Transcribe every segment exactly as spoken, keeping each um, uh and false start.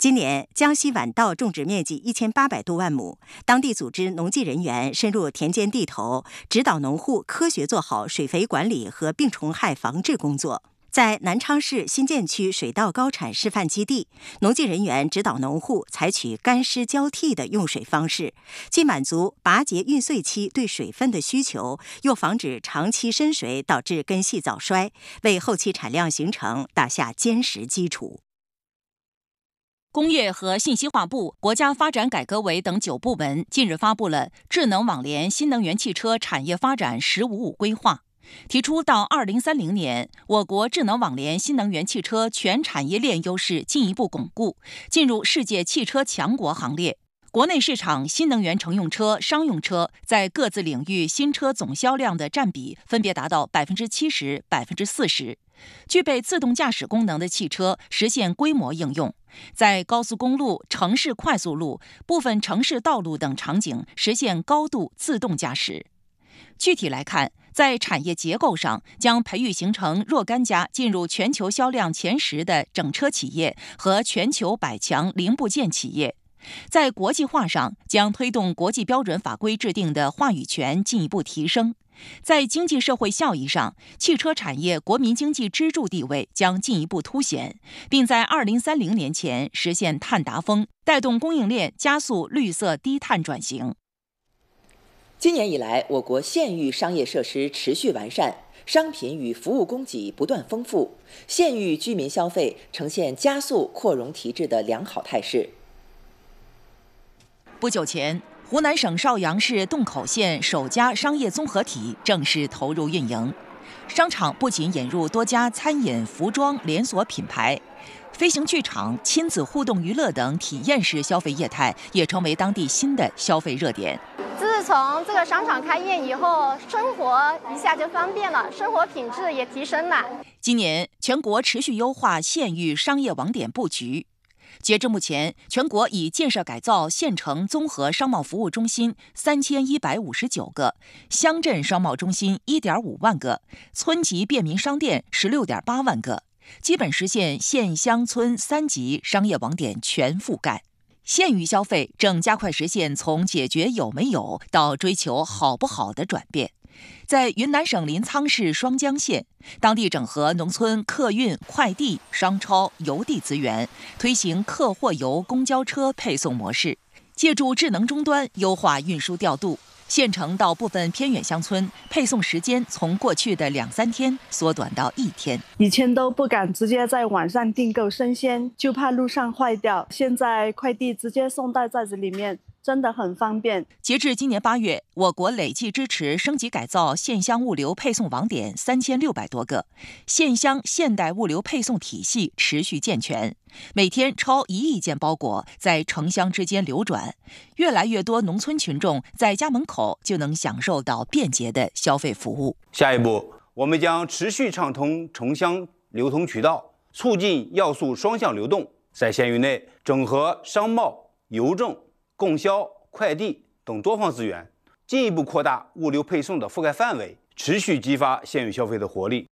今年，江西晚稻种植面积一千八百多万亩，当地组织农技人员深入田间地头，指导农户科学做好水肥管理和病虫害防治工作。在南昌市新建区水稻高产示范基地，农技人员指导农户采取干湿交替的用水方式，既满足拔节孕穗期对水分的需求，又防止长期深水导致根系早衰，为后期产量形成打下坚实基础。 工业和信息化部、国家发展改革委等九部门近日发布了智能网联新能源汽车产业发展“十五五”规划，提出到二零三零年，我国智能网联新能源汽车全产业链优势进一步巩固，进入世界汽车强国行列。国内市场新能源乘用车、商用车在各自领域新车总销量的占比分别达到百分之七十、百分之四十。具备自动驾驶功能的汽车实现规模应用，在高速公路、城市快速路、部分城市道路等场景实现高度自动驾驶。具体来看，在产业结构上，将培育形成若干家进入全球销量前十的整车企业和全球百强零部件企业。在国际化上，将推动国际标准法规制定的话语权进一步提升。在经济社会效益上，汽车产业国民经济支柱地位将进一步凸显，并在二零三零年前实现碳达峰，带动供应链加速绿色低碳转型。 今年以来，我国县域商业设施持续完善，商品与服务供给不断丰富，县域居民消费呈现加速扩容提质的良好态势。 不久前，湖南省邵阳市洞口县首家商业综合体正式投入运营。商场不仅引入多家餐饮、服装连锁品牌，飞行剧场、亲子互动娱乐等体验式消费业态也成为当地新的消费热点。 自从这个商场开业以后，生活一下就方便了，生活品质也提升了。 今年，全国持续优化县域商业网点布局。截至目前，全国已建设改造县城综合商贸服务中心三千一百五十九个，乡镇商贸中心一点五万个，村级便民商店十六点八万个，基本实现县乡村三级商业网点全覆盖。县域消费正加快实现从解决有没有到追求好不好的转变。在云南省临沧市双江县，当地整合农村客运、快递、商超、邮递资源，推行客货邮公交车配送模式，借助智能终端优化运输调度。县城到部分偏远乡村，配送时间从过去的两三天缩短到一天。 以前都不敢直接在网上订购生鲜，就怕路上坏掉。现在快递直接送到寨子里面，真的很方便。 截至今年八月，我国累计支持升级改造县乡物流配送网点三千六百多个，县乡现代物流配送体系持续健全，每天超一亿件包裹在城乡之间流转，越来越多农村群众在家门口就能享受到便捷的消费服务。 下一步，我们将持续畅通城乡流通渠道，促进要素双向流动，在县域内整合商贸、邮政、供销、快递等多方资源，进一步扩大物流配送的覆盖范围，持续激发县域消费的活力。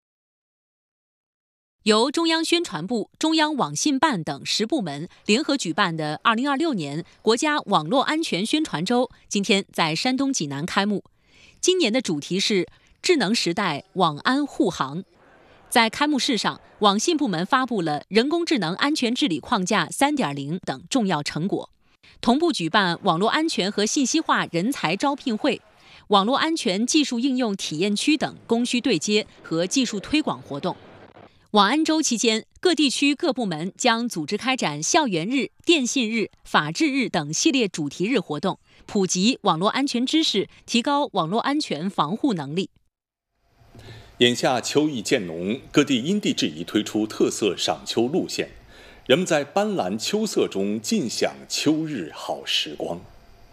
由中央宣传部、中央网信办等十部门联合举办的二零二六年国家网络安全宣传周，今天在山东济南开幕。今年的主题是智能时代网安护航。在开幕式上，网信部门发布了人工智能安全治理框架 三点零 等重要成果，同步举办网络安全和信息化人才招聘会、网络安全技术应用体验区等供需对接和技术推广活动。网安周期间，各地区各部门将组织开展校园日、电信日、法治日等系列主题日活动，普及网络安全知识，提高网络安全防护能力。 眼下秋意渐浓，各地因地制宜推出特色赏秋路线，人们在斑斓秋色中尽享秋日好时光。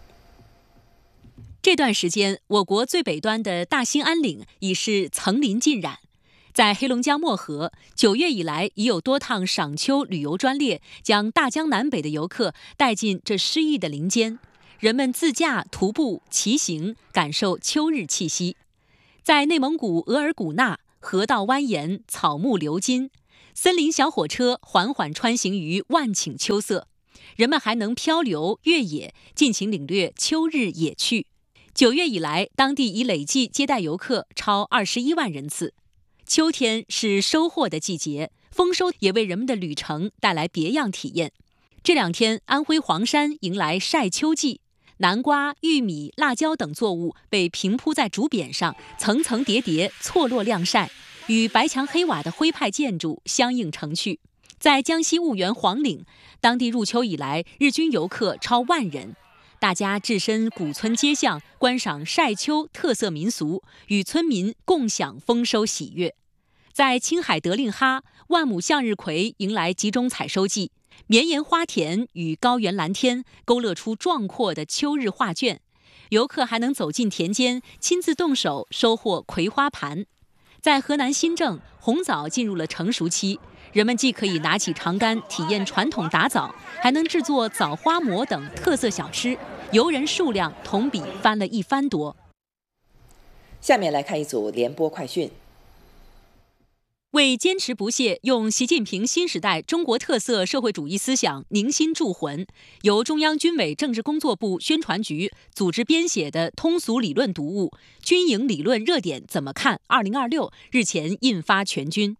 这段时间，我国最北端的大兴安岭已是层林尽染。在黑龙江漠河，九月以来已有多趟赏秋旅游专列将大江南北的游客带进这诗意的林间，人们自驾、徒步、骑行，感受秋日气息。在内蒙古额尔古纳，河道蜿蜒，草木流金，森林小火车缓缓穿行于万顷秋色， 人们还能漂流、越野，尽情领略秋日野趣。九月以来，当地已累计接待游客超二十一万人次。秋天是收获的季节，丰收也为人们的旅程带来别样体验。这两天，安徽黄山迎来晒秋季，南瓜、玉米、辣椒等作物被平铺在竹匾上，层层叠叠错落晾晒，与白墙黑瓦的徽派建筑相映成趣。在江西婺源黄岭，当地入秋以来，日均游客超万人。大家置身古村街巷，观赏晒秋特色民俗，与村民共享丰收喜悦。在青海德令哈，万亩向日葵迎来集中采收季，绵延花田与高原蓝天勾勒出壮阔的秋日画卷。游客还能走进田间，亲自动手收获葵花盘。在河南新郑，红枣进入了成熟期，人们既可以拿起长杆体验传统打枣，还能制作枣花馍等特色小吃，游人数量同比翻了一番多。 下面来看一组联播快讯。 为坚持不懈用习近平新时代中国特色社会主义思想凝心铸魂，由中央军委政治工作部宣传局组织编写的通俗理论读物《军营理论热点怎么看二零二六》日前印发全军。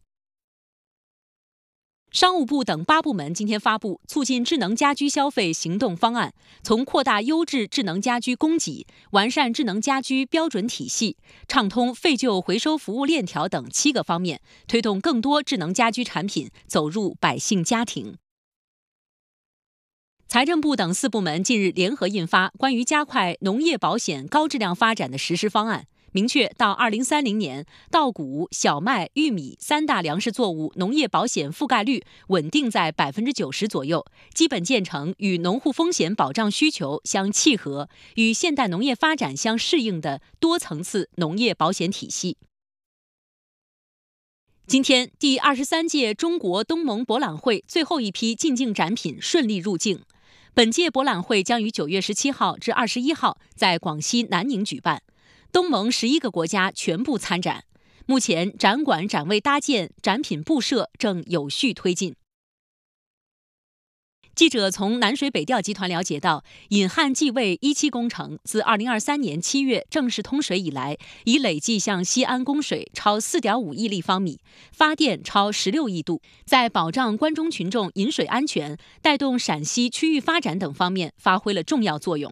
商务部等八部门今天发布促进智能家居消费行动方案，从扩大优质智能家居供给、完善智能家居标准体系、畅通废旧回收服务链条等七个方面，推动更多智能家居产品走入百姓家庭。财政部等四部门近日联合印发关于加快农业保险高质量发展的实施方案，明确到二零三零年，稻谷、小麦、玉米三大粮食作物农业保险覆盖率稳定在百分之九十左右，基本建成与农户风险保障需求相契合、与现代农业发展相适应的多层次农业保险体系。今天，第二十三届中国东盟博览会最后一批进境展品顺利入境。本届博览会将于九月十七号至二十一号在广西南宁举办。东盟十一个国家全部参展，目前展馆展位搭建、展品布设正有序推进。记者从南水北调集团了解到，引汉济渭一期工程自二零二三年七月正式通水以来，已累计向西安供水超 四点五亿立方米，发电超十六亿度，在保障关中群众饮水安全、带动陕西区域发展等方面发挥了重要作用。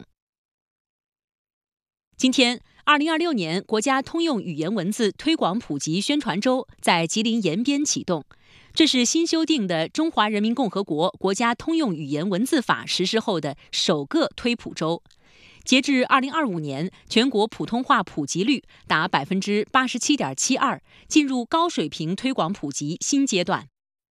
今天，二零二六年国家通用语言文字推广普及宣传周在吉林延边启动。这是新修订的《中华人民共和国国家通用语言文字法》实施后的首个推普周。截至二零二五年，全国普通话普及率达百分之八十七点七二，进入高水平推广普及新阶段。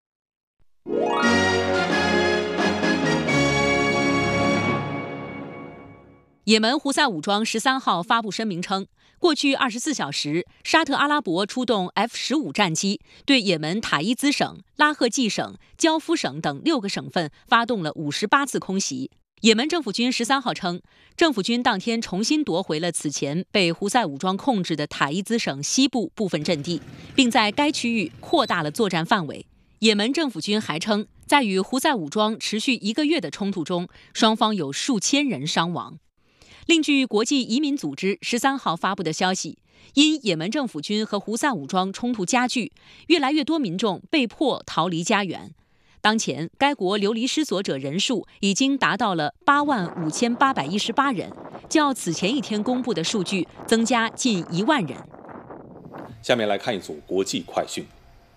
也门胡塞武装十三号发布声明称，过去二十四小时，沙特阿拉伯出动 F 十五 战机，对也门塔伊兹省、拉赫济省、焦夫省等六个省份发动了五十八次空袭。也门政府军十三号称，政府军当天重新夺回了此前被胡塞武装控制的塔伊兹省西部部分阵地，并在该区域扩大了作战范围。也门政府军还称，在与胡塞武装持续一个月的冲突中，双方有数千人伤亡。另据国际移民组织十三号发布的消息，因也门政府军和胡塞武装冲突加剧，越来越多民众被迫逃离家园。当前，该国流离失所者人数已经达到了八万五千八百一十八人，较此前一天公布的数据增加近一万人。 下面来看一组国际快讯。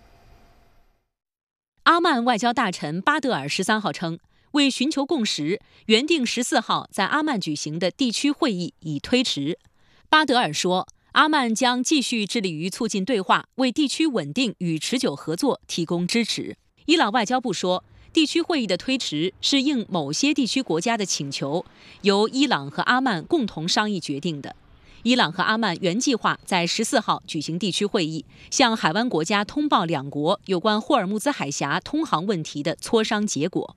阿曼外交大臣巴德尔十三号称，为寻求共识，原定十四号在阿曼举行的地区会议已推迟。巴德尔说，阿曼将继续致力于促进对话，为地区稳定与持久合作提供支持。伊朗外交部说，地区会议的推迟是应某些地区国家的请求，由伊朗和阿曼共同商议决定的。伊朗和阿曼原计划在十四号举行地区会议，向海湾国家通报两国有关霍尔木兹海峡通航问题的磋商结果。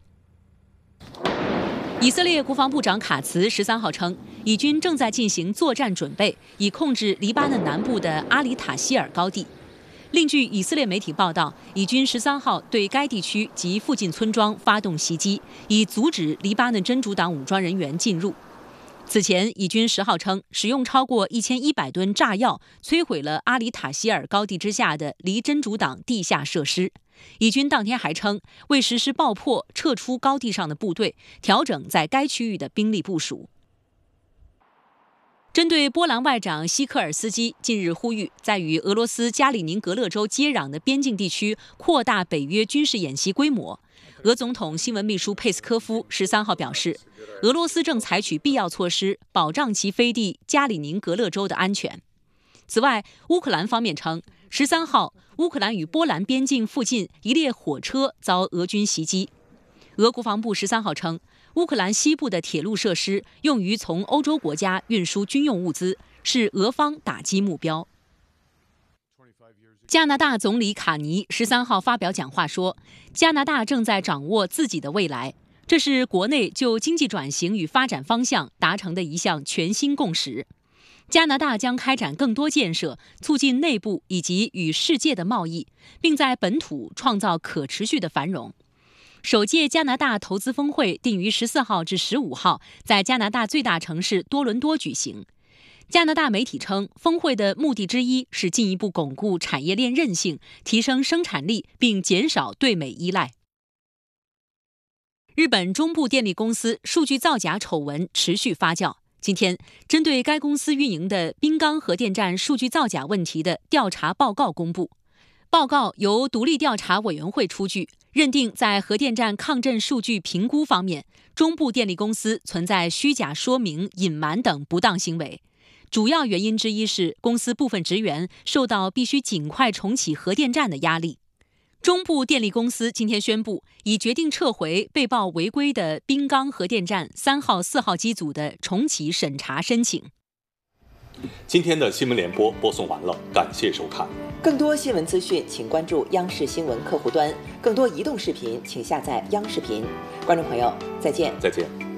以色列国防部长卡茨十三号称，以军正在进行作战准备，以控制黎巴嫩南部的阿里塔希尔高地。 另据以色列媒体报道，以军十三号对该地区及附近村庄发动袭击，以阻止黎巴嫩真主党武装人员进入。此前，以军十号称，使用超过一千一百吨炸药摧毁了阿里塔希尔高地之下的离真主党地下设施。以军当天还称，为实施爆破，撤出高地上的部队，调整在该区域的兵力部署。针对波兰外长希科尔斯基近日呼吁，在与俄罗斯加里宁格勒州接壤的边境地区扩大北约军事演习规模，俄总统新闻秘书佩斯科夫十三号表示，俄罗斯正采取必要措施保障其飞地加里宁格勒州的安全。此外，乌克兰方面称，十三号乌克兰与波兰边境附近一列火车遭俄军袭击。俄国防部十三号称，乌克兰西部的铁路设施用于从欧洲国家运输军用物资，是俄方打击目标。加拿大总理卡尼十三号发表讲话说，加拿大正在掌握自己的未来，这是国内就经济转型与发展方向达成的一项全新共识。加拿大将开展更多建设，促进内部以及与世界的贸易，并在本土创造可持续的繁荣。首届加拿大投资峰会定于十四号至十五号在加拿大最大城市多伦多举行。加拿大媒体称，峰会的目的之一是进一步巩固产业链韧性，提升生产力，并减少对美依赖。日本中部电力公司数据造假丑闻持续发酵。今天，针对该公司运营的滨冈核电站数据造假问题的调查报告公布。报告由独立调查委员会出具，认定在核电站抗震数据评估方面，中部电力公司存在虚假说明、隐瞒等不当行为。主要原因之一是公司部分职员受到必须尽快重启核电站的压力。中部电力公司今天宣布，已决定撤回被曝违规的滨冈核电站三号、四号机组的重启审查申请。 今天的新闻联播播送完了，感谢收看。 更多新闻资讯，请关注央视新闻客户端；更多移动视频，请下载央视频。观众朋友，再见。 再见。